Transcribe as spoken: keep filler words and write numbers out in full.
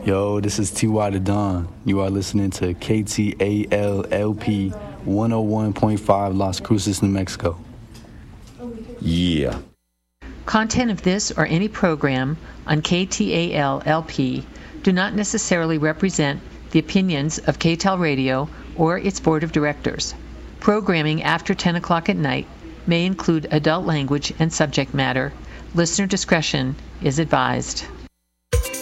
Yo, this is T Y the Don. You are listening to K T A L L P one oh one point five Las Cruces, New Mexico. Yeah. Content of this or any program on K T A L L P do not necessarily represent the opinions of K T A L Radio or its board of directors. Programming after ten o'clock at night may include adult language and subject matter. Listener discretion is advised.